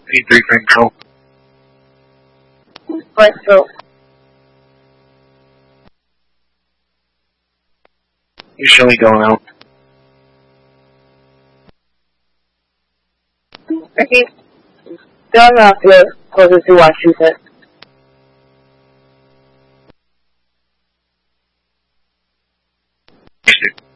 P3 friend go. Let's go. You should be going out. Okay. Going off here closer to Washington. Shit.